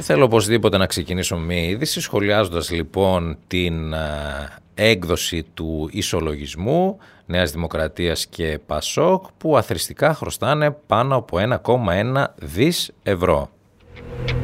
θέλω οπωσδήποτε να ξεκινήσω μία είδηση, σχολιάζοντας λοιπόν την έκδοση του ισολογισμού Νέας Δημοκρατίας και Πασόκ, που αθροιστικά χρωστάνε πάνω από 1,1 δις ευρώ.